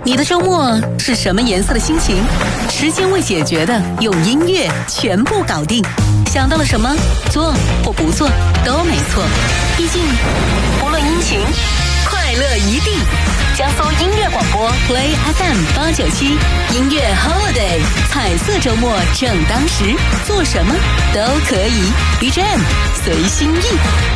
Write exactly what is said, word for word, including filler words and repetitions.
你的周末是什么颜色的心情？时间未解决的，用音乐全部搞定。想到了什么，做或不做都没错。毕竟，不论阴晴，快乐一定。江苏音乐广播 Play F M 八九七，音乐 Holiday， 彩色周末正当时，做什么都可以。B G M 随心意。